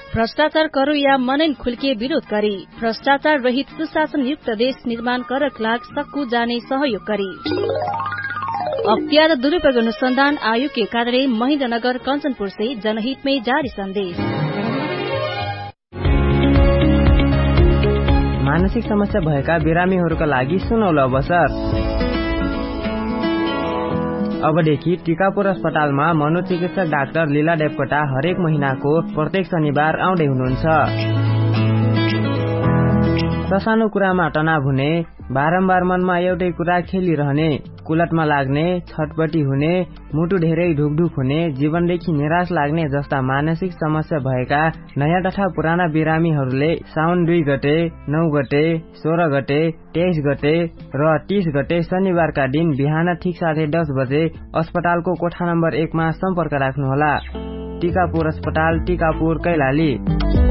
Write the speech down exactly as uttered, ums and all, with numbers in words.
भ्रष्टाचार करो या मनैन खुल्के विरोध गरी भ्रष्टाचार रहित सुशासन युक्त देश निर्माण करक लाग सक्कु जाने सहयोग गरी अख्तियार दुरूपयोग अनुसंधान आयोग के कार्यालय महेन्द्रनगर कंचनपुर से जनहित में जारी संदेश। मानसिक समस्या भएका बिरामीहरूका लागि सुनौलो अवसर। अबदेखि टीकापुर अस्पतालमा मनोचिकित्सक डाक्टर लीला देवकोटा हरेक महिनाको प्रत्येक शनिबार आउँदै हुनुहुन्छ। ससानो कुरामा तनाव हुने, बारम्बार मनमा एउटै कुरा खेलिरहने, कुलटमा लाग्ने, छटपटी हुने, मुटु धेरै ढुकढुक हुने, जीवनदेखि निराश लाग्ने जस्ता मानसिक समस्या भएका नयाँ तथा पुराना बिरामीहरूले साउन दुई गते, नौ गते, सोह्र गते, तेइस गते र तीस गते शनिबारका दिन बिहान ठिक साढे दस बजे अस्पतालको कोठा नम्बर एकमा सम्पर्क राख्नुहोला। टीकापुर अस्पताल, टीकापुर, कैलाली।